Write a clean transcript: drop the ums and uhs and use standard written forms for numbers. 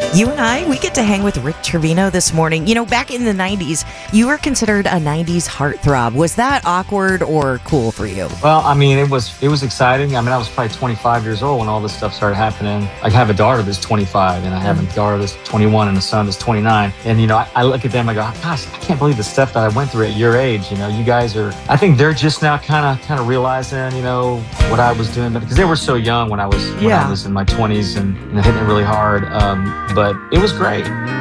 You and I, we get to hang with Rick Trevino this morning. You know, back in the 90s, you were considered a 90s heartthrob. Was that awkward or cool for you? Well, I mean, it was exciting. I mean, I was probably 25 years old when all this stuff started happening. I have a daughter that's 25, and I have a daughter that's 21, and a son that's 29. And, you know, I look at them, I go, gosh, I can't believe the stuff that I went through at your age. You know, you guys are, I think they're just now kind of realizing, you know, what I was doing. But because they were so young when I was in my 20s and hitting it really hard. But it was great.